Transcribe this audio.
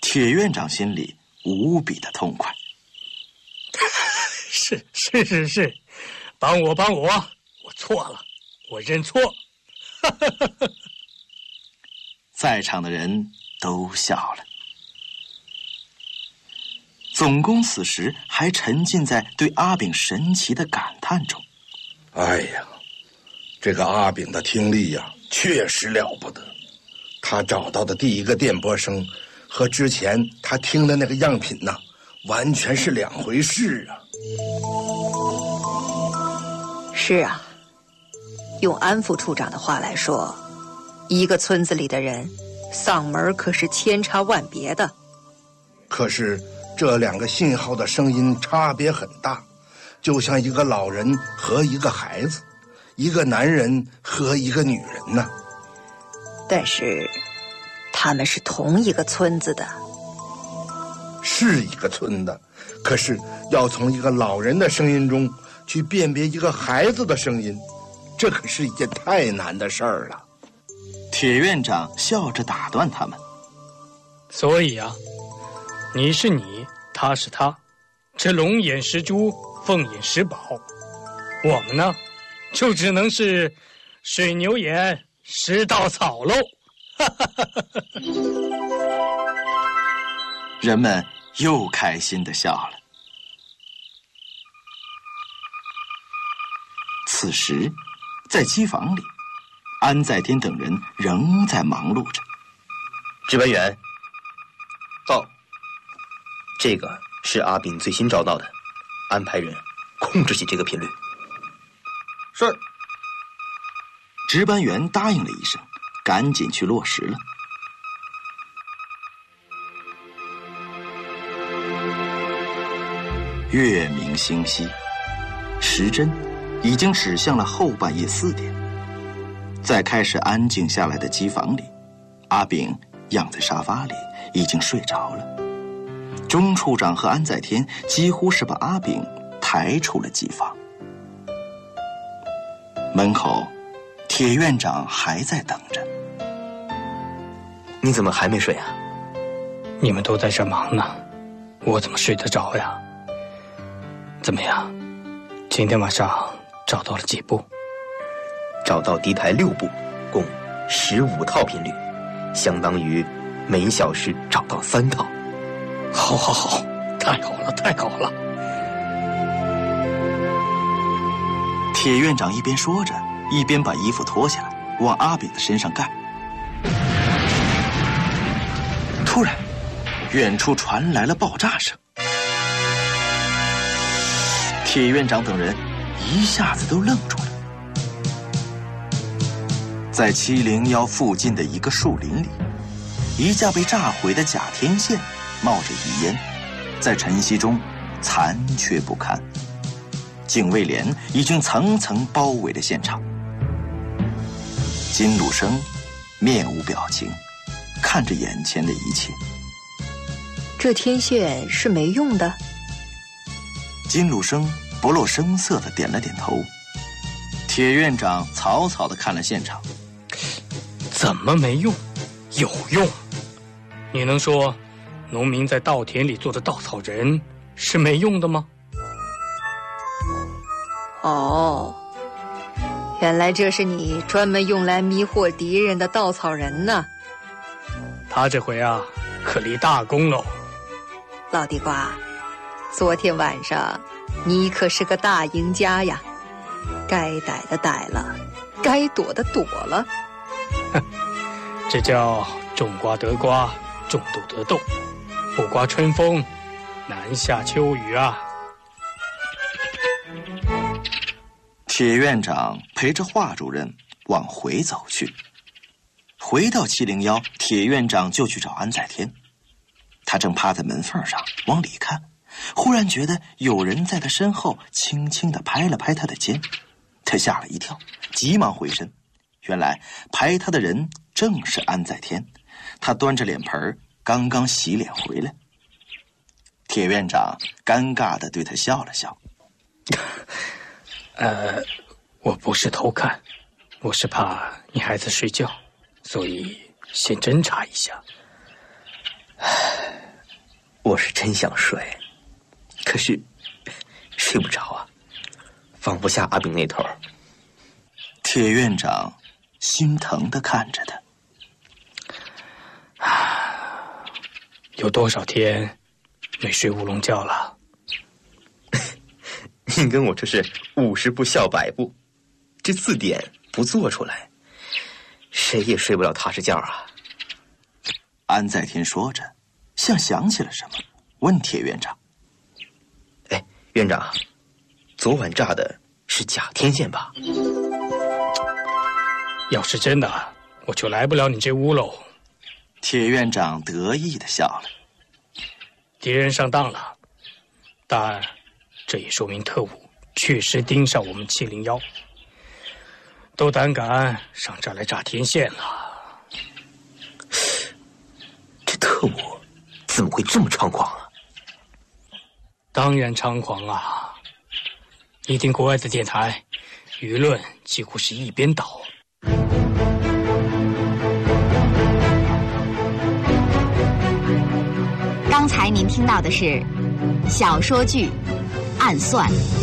铁院长心里无比的痛快。 是，帮我，我错了，我认错。 在场的人都笑了。总工此时还沉浸在对阿炳神奇的感叹中。 哎呀，这个阿炳的听力呀，确实了不得。他找到的第一个电波声和之前他听的那个样品呐，完全是两回事啊。 是啊，用安副处长的话来说，一个村子里的人嗓门可是千差万别的。 可是这两个信号的声音差别很大，就像一个老人和一个孩子，一个男人和一个女人呢。 但是他们是同一个村子的。 是一个村的，可是要从一个老人的声音中去辨别一个孩子的声音，这可是一件太难的事儿了。 铁院长笑着打断他们。 所以啊，你是你，他是他，这龙眼识珠，凤眼识宝。我们呢，就只能是水牛眼识稻草喽。 人们又开心地笑了。此时，在机房里，安在天等人仍在忙碌着。 值班员，到。这个是阿炳最新找到的，安排人控制起这个频率。 是。 值班员答应了一声，赶紧去落实了。月明星稀，时针已经指向了后半夜4点。在开始安静下来的机房里，阿炳仰在沙发里，已经睡着了。钟处长和安在天几乎是把阿炳抬出了机房。门口，铁院长还在等着。 你怎么还没睡啊？ 你们都在这忙呢，我怎么睡得着呀？怎么样，今天晚上找到了几部？ 找到敌台6部，共15套频率，相当于每小时找到3套。 好，太好了。 铁院长一边说着，一边把衣服脱下来，往阿炳的身上盖。突然，远处传来了爆炸声。铁院长等人一下子都愣住了。在701附近的一个树林里，一架被炸毁的假天线冒着余烟，在晨曦中残缺不堪。警卫连已经层层包围了现场。金鲁生面无表情，看着眼前的一切。 这天线是没用的？ 金鲁生不露声色地点了点头。铁院长草草地看了现场。 怎么没用？有用。你能说农民在稻田里做的稻草人是没用的吗？ 哦，原来这是你专门用来迷惑敌人的稻草人呢。 他这回啊，可立大功喽。 老地瓜，昨天晚上你可是个大赢家呀，该逮的逮了，该躲的躲了。 这叫种瓜得瓜，种豆得豆，不刮春风，难下秋雨啊。 铁院长陪着华主任往回走去。回到701，铁院长就去找安在天。他正趴在门缝上往里看，忽然觉得有人在他身后轻轻地拍了拍他的肩，他吓了一跳，急忙回身。原来拍他的人正是安在天，他端着脸盆刚刚洗脸回来。铁院长尴尬地对他笑了笑。 我不是偷看，我是怕你还在睡觉，所以先侦查一下。 我是真想睡，可是睡不着啊，放不下阿炳那头。 铁院长心疼地看着他。 有多少天没睡乌龙觉了？ 你跟我这是50步笑100步，这字典不做出来，谁也睡不了踏实觉啊。 安在天说着，像想起了什么，问铁院长：“ 哎，院长，昨晚炸的是假天线吧？” 要是真的，我就来不了你这屋喽。 铁院长得意地笑了。 敌人上当了，但这也说明特务确实盯上我们701，都胆敢上这儿来炸天线了。 这特务怎么会这么猖狂啊？ 当然猖狂啊！一听国外的电台，舆论几乎是一边倒。 刚才您听到的是小说剧《暗算》。